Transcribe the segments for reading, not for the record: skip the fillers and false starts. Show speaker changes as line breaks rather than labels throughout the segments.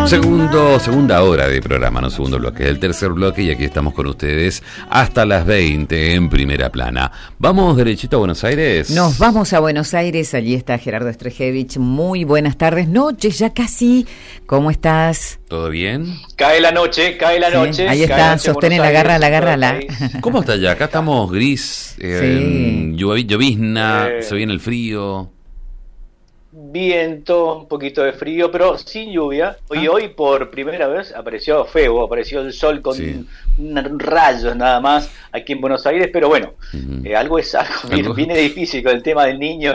Segunda hora de programa, no segundo bloque, el tercer bloque, y aquí estamos con ustedes hasta las 20 en Primera Plana. ¿Vamos derechito a Buenos Aires?
Nos vamos a Buenos Aires, allí está Gerardo Strejevich. Muy buenas tardes, noches, ya casi. ¿Cómo estás?
¿Todo bien?
Cae la noche.
Sí, ahí está, sostén, agárrala.
¿Cómo está allá? Acá estamos gris, llovizna, se viene el frío.
Viento, un poquito de frío, pero sin lluvia. Y hoy por primera vez apareció el sol con un rayo nada más aquí en Buenos Aires, pero bueno, algo es algo. Viene difícil con el tema del niño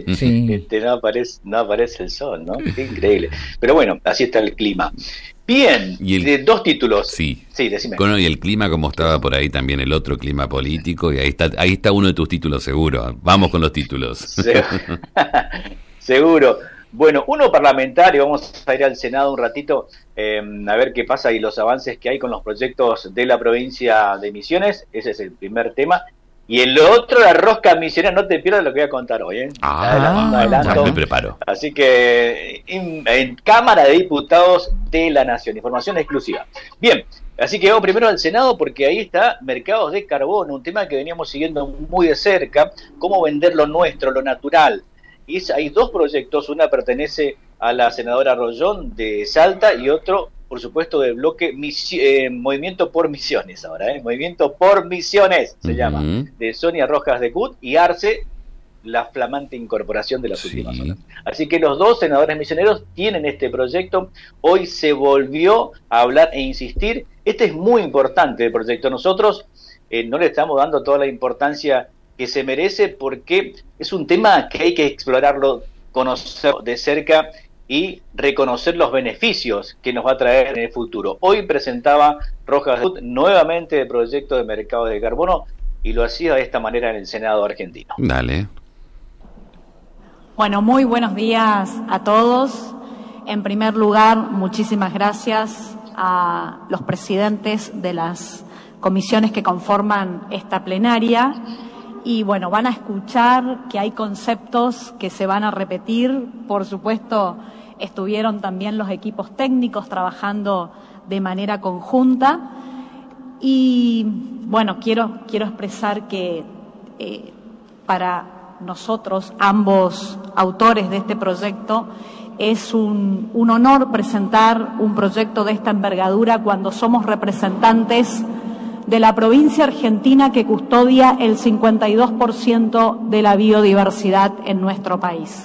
no aparece el sol, ¿no? Qué increíble. Pero bueno, así está el clima. Bien, dos títulos.
Sí,
decime.
Bueno, y el clima, como estaba por ahí también el otro clima político, y ahí está uno de tus títulos seguro. Vamos con los títulos.
Seguro. Bueno, uno parlamentario, vamos a ir al Senado un ratito a ver qué pasa y los avances que hay con los proyectos de la provincia de Misiones. Ese es el primer tema. Y el otro, la rosca misionera, no te pierdas lo que voy a contar hoy, ¿eh?
Ya me preparo.
Así que en Cámara de Diputados de la Nación, información exclusiva. Bien, así que vamos primero al Senado porque ahí está mercados de carbono, un tema que veníamos siguiendo muy de cerca, cómo vender lo nuestro, lo natural. Y hay dos proyectos, una pertenece a la senadora Rollón de Salta y otro, por supuesto, del bloque Movimiento por Misiones ahora, Movimiento por Misiones se llama, de Sonia Rojas de CUT y Arce, la flamante incorporación de las últimas horas. Así que los dos senadores misioneros tienen este proyecto, hoy se volvió a hablar e insistir, este es muy importante el proyecto, nosotros no le estamos dando toda la importancia que se merece porque es un tema que hay que explorarlo, conocer de cerca y reconocer los beneficios que nos va a traer en el futuro. Hoy presentaba Rojas nuevamente el proyecto de mercado de carbono y lo hacía de esta manera en el Senado argentino.
Dale.
Bueno, muy buenos días a todos. En primer lugar, muchísimas gracias a los presidentes de las comisiones que conforman esta plenaria. Y bueno, van a escuchar que hay conceptos que se van a repetir. Por supuesto, estuvieron también los equipos técnicos trabajando de manera conjunta. Y bueno, quiero expresar que para nosotros, ambos autores de este proyecto, es un honor presentar un proyecto de esta envergadura cuando somos representantes de la provincia argentina que custodia el 52% de la biodiversidad en nuestro país.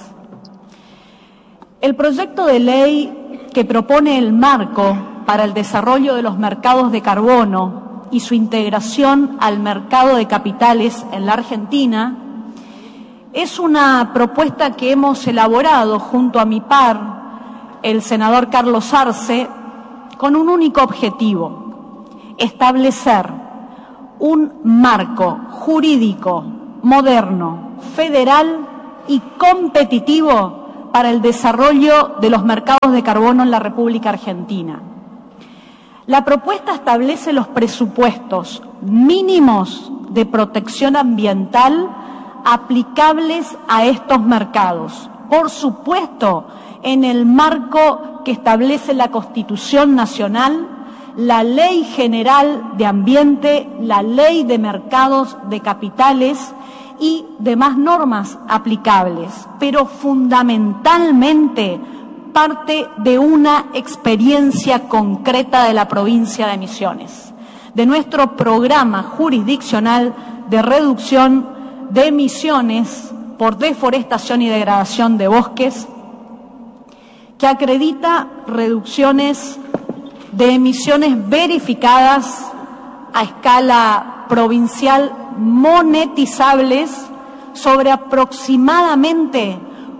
El proyecto de ley que propone el marco para el desarrollo de los mercados de carbono y su integración al mercado de capitales en la Argentina es una propuesta que hemos elaborado junto a mi par, el senador Carlos Arce, con un único objetivo: establecer un marco jurídico moderno, federal y competitivo para el desarrollo de los mercados de carbono en la República Argentina. La propuesta establece los presupuestos mínimos de protección ambiental aplicables a estos mercados, por supuesto, en el marco que establece la Constitución Nacional, la Ley General de Ambiente, la Ley de Mercados de Capitales y demás normas aplicables, pero fundamentalmente parte de una experiencia concreta de la provincia de Misiones, de nuestro programa jurisdiccional de reducción de emisiones por deforestación y degradación de bosques, que acredita reducciones de emisiones verificadas a escala provincial monetizables sobre aproximadamente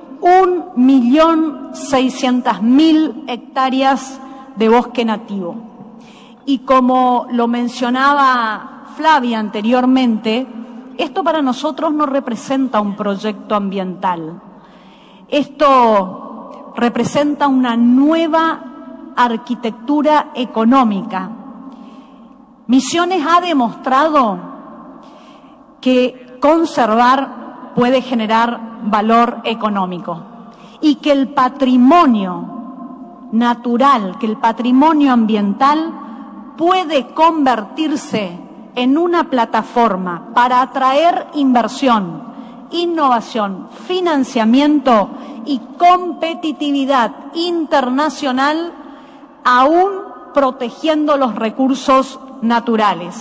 1.600.000 hectáreas de bosque nativo. Y como lo mencionaba Flavia anteriormente, esto para nosotros no representa un proyecto ambiental. Esto representa una nueva arquitectura económica. Misiones ha demostrado que conservar puede generar valor económico y que el patrimonio natural, que el patrimonio ambiental puede convertirse en una plataforma para atraer inversión, innovación, financiamiento y competitividad internacional, aún protegiendo los recursos naturales.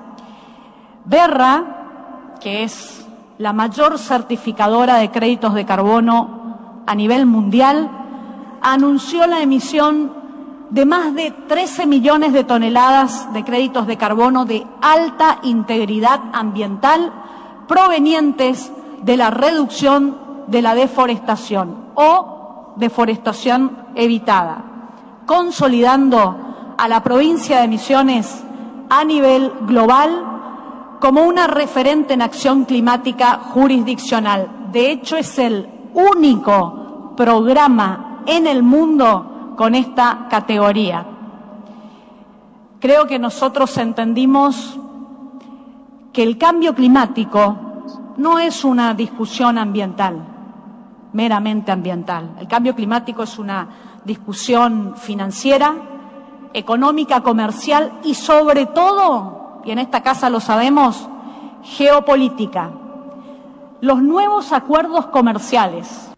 Verra, que es la mayor certificadora de créditos de carbono a nivel mundial, anunció la emisión de más de 13 millones de toneladas de créditos de carbono de alta integridad ambiental provenientes de la reducción de la deforestación o deforestación evitada, consolidando a la provincia de Misiones a nivel global como una referente en acción climática jurisdiccional. De hecho, es el único programa en el mundo con esta categoría. Creo que nosotros entendimos que el cambio climático no es una discusión ambiental, meramente ambiental. El cambio climático es una discusión financiera, económica, comercial y sobre todo, y en esta casa lo sabemos, geopolítica. Los nuevos acuerdos comerciales.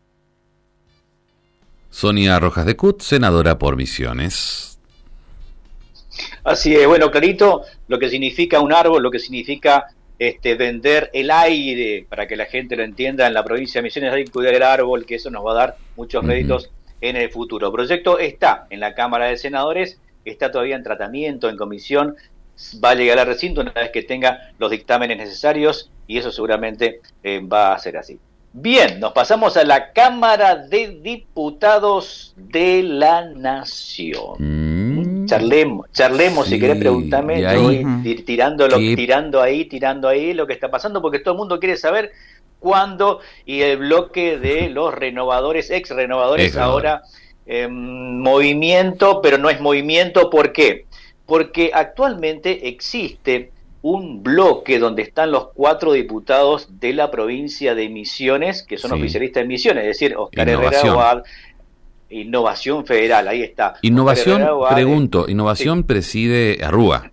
Sonia Rojas de Cut, senadora por Misiones.
Así es, bueno, clarito lo que significa un árbol, lo que significa vender el aire, para que la gente lo entienda. En la provincia de Misiones hay que cuidar el árbol, que eso nos va a dar muchos réditos en el futuro. El proyecto está en la Cámara de Senadores, está todavía en tratamiento, en comisión, va a llegar al recinto una vez que tenga los dictámenes necesarios, y eso seguramente va a ser así. Bien, nos pasamos a la Cámara de Diputados de la Nación. Charlemos, si querés preguntarme, yo voy tirando ahí lo que está pasando, porque todo el mundo quiere saber cuándo, y el bloque de los renovadores, ex renovadores, ahora movimiento, pero no es movimiento. ¿Por qué? Porque actualmente existe un bloque donde están los 4 diputados de la provincia de Misiones, que son oficialistas de Misiones, es decir, Oscar Herrera Aguad, Innovación Federal, ahí está.
Innovación, pregunto, Innovación preside Arrúa.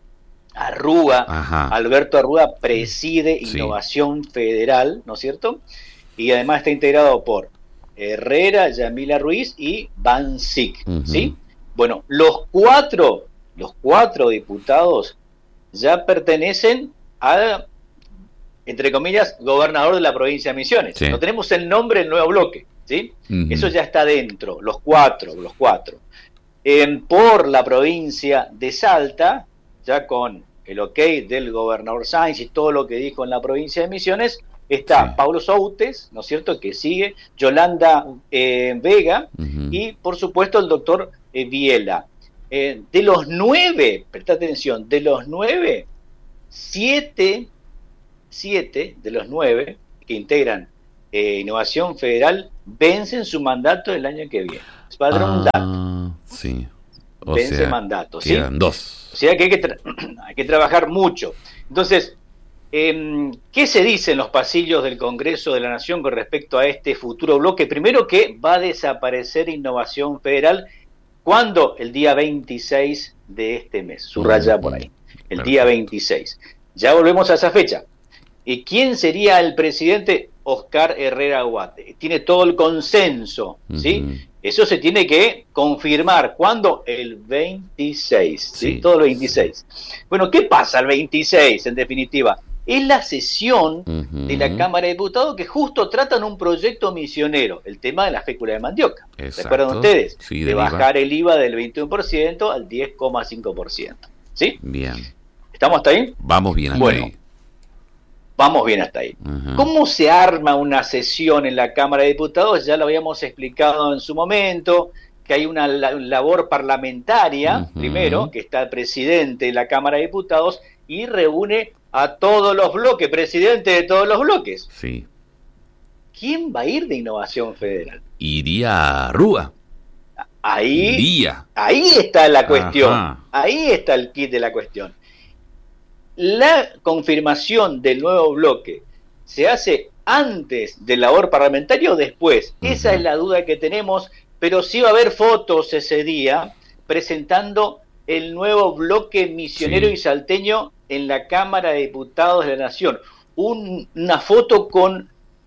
Alberto Arrúa preside Innovación Federal, ¿no es cierto? Y además está integrado por Herrera, Yamila Ruiz y Van Sick, ¿sí? Bueno, los cuatro diputados ya pertenecen al, entre comillas, gobernador de la provincia de Misiones. No tenemos el nombre del nuevo bloque, ¿sí? Eso ya está dentro, los cuatro. Por la provincia de Salta, ya con el ok del gobernador Sáenz y todo lo que dijo en la provincia de Misiones, está Paulo Soutes, ¿no es cierto?, que sigue, Yolanda Vega y, por supuesto, el doctor Viela. De los 9, presta atención, de los 9, 7 de los 9 que integran Innovación Federal vencen su mandato el año que viene. Es padrón dato.
Sí.
Vence mandato, ¿sí?
Quedan 2.
O sea que hay que trabajar mucho. Entonces, ¿qué se dice en los pasillos del Congreso de la Nación con respecto a este futuro bloque? Primero, que va a desaparecer Innovación Federal. ¿Cuándo? El día 26 de este mes. Subraya por ahí. El día 26. Ya volvemos a esa fecha. ¿Y quién sería el presidente? Oscar Herrera Aguad. Tiene todo el consenso, ¿sí? Eso se tiene que confirmar. ¿Cuándo? El 26, ¿sí? Todo el 26. Bueno, ¿qué pasa el 26, en definitiva? Es la sesión de la Cámara de Diputados que justo tratan un proyecto misionero, el tema de la fécula de mandioca. ¿Recuerdan ustedes?
Sí,
de bajar el IVA del 21% al 10,5%. ¿Sí?
Bien.
¿Estamos hasta ahí?
Vamos bien hasta ahí.
Vamos bien hasta ahí. ¿Cómo se arma una sesión en la Cámara de Diputados? Ya lo habíamos explicado en su momento, que hay una labor parlamentaria, primero, que está el presidente de la Cámara de Diputados y reúne a todos los bloques, presidente de todos los bloques.
Sí.
¿Quién va a ir de Innovación Federal?
Iría a Rúa.
Ahí está la cuestión. Ahí está el kit de la cuestión. La confirmación del nuevo bloque se hace antes de la labor parlamentaria o después. Esa es la duda que tenemos, pero sí va a haber fotos ese día presentando el nuevo bloque misionero y salteño en la Cámara de Diputados de la Nación. Una foto con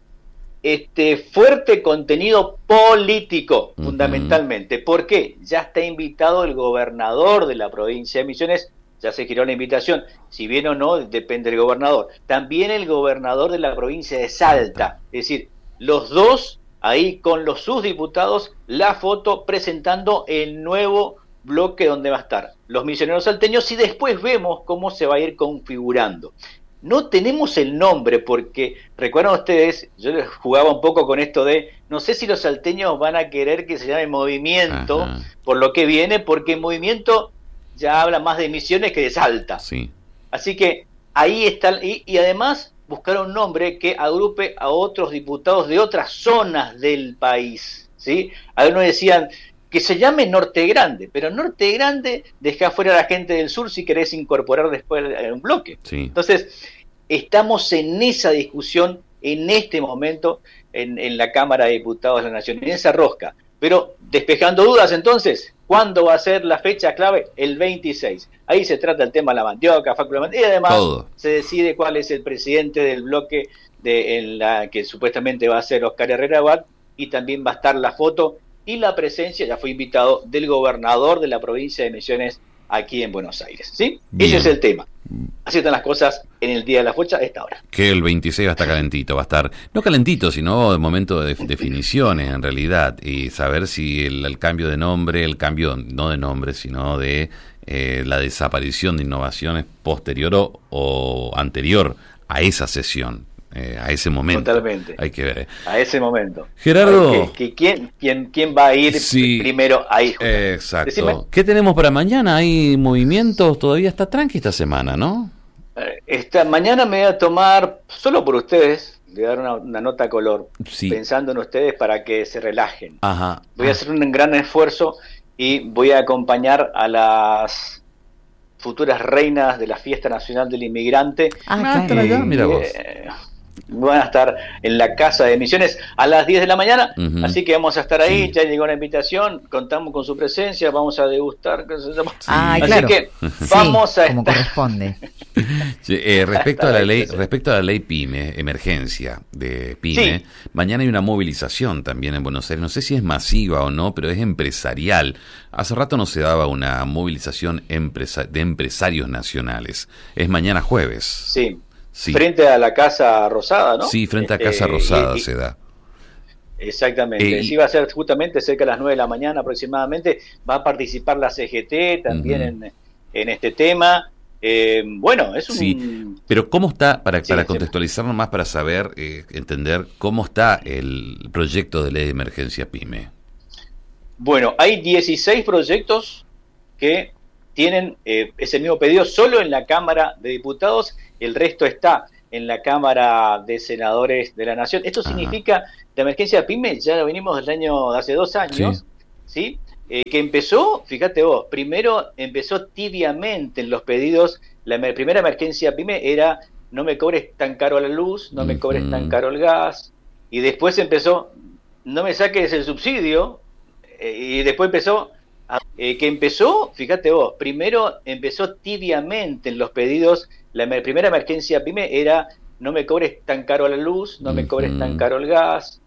fuerte contenido político, fundamentalmente. ¿Por qué? Ya está invitado el gobernador de la provincia de Misiones, ya se giró la invitación, si bien o no, depende del gobernador. También el gobernador de la provincia de Salta, es decir, los dos ahí con sus diputados, la foto presentando el nuevo bloque donde va a estar los misioneros salteños, y después vemos cómo se va a ir configurando. No tenemos el nombre porque, recuerdan ustedes, yo les jugaba un poco con esto de, no sé si los salteños van a querer que se llame Movimiento, por lo que viene, porque Movimiento ya habla más de Misiones que de Salta. Sí. Así que ahí está, y además buscar un nombre que agrupe a otros diputados de otras zonas del país, ¿sí? Algunos decían que se llame Norte Grande, pero Norte Grande deja fuera a la gente del sur si querés incorporar después en un bloque. Sí. Entonces, estamos en esa discusión en este momento en la Cámara de Diputados de la Nación, en esa rosca. Pero despejando dudas entonces, ¿cuándo va a ser la fecha clave? El 26. Ahí se trata el tema de la mandioca, y además se decide cuál es el presidente del bloque en la que supuestamente va a ser Oscar Herrera Abad, y también va a estar la foto y la presencia, ya fue invitado, del gobernador de la provincia de Misiones aquí en Buenos Aires, ¿sí? Bien. Ese es el tema. Así están las cosas en el día de la fecha a esta hora.
Que el 26 va a estar calentito, va a estar, no calentito, sino de momento de definiciones en realidad, y saber si el cambio de nombre, el cambio no de nombre, sino de la desaparición de Innovaciones posterior o anterior a esa sesión. A ese momento.
Totalmente.
Hay que ver.
A ese momento.
Gerardo.
¿Quién va a ir primero ahí?
Exacto.
Decime.
¿Qué tenemos para mañana? ¿Hay movimientos? Todavía está tranqui esta semana, ¿no?
Mañana me voy a tomar, solo por ustedes, le voy a dar una nota color, pensando en ustedes para que se relajen.
Ajá.
Voy a hacer un gran esfuerzo y voy a acompañar a las futuras reinas de la Fiesta Nacional del Inmigrante.
Claro. Mira vos.
Van a estar en la Casa de Misiones a las 10 de la mañana, así que vamos a estar ahí, ya llegó la invitación, contamos con su presencia, vamos a degustar, así
claro.
Que vamos a
como
estar...
corresponde.
Respecto a la ley PYME, emergencia de PYME, mañana hay una movilización también en Buenos Aires, no sé si es masiva o no, pero es empresarial. Hace rato no se daba una movilización de empresarios nacionales, es mañana jueves.
Sí. Frente a la Casa Rosada, ¿no?
Sí, frente a Casa Rosada se da.
Exactamente. Sí, va a ser justamente cerca de las 9 de la mañana aproximadamente. Va a participar la CGT también en este tema. Bueno, es un...
Sí, pero ¿cómo está, para contextualizarnos más, para saber, entender cómo está el proyecto de ley de emergencia PYME?
Bueno, hay 16 proyectos que tienen ese mismo pedido solo en la Cámara de Diputados, el resto está en la Cámara de Senadores de la Nación. Esto significa, la emergencia PYME ya lo venimos del año, de hace 2 años, ¿sí? Que empezó, fíjate vos, primero empezó tibiamente en los pedidos, la primera emergencia PYME era no me cobres tan caro la luz, no me cobres tan caro el gas, y después empezó no me saques el subsidio, y después empezó... que empezó, fíjate vos, primero empezó tibiamente en los pedidos, la primera emergencia PYME era no me cobres tan caro la luz, no me cobres tan caro el gas,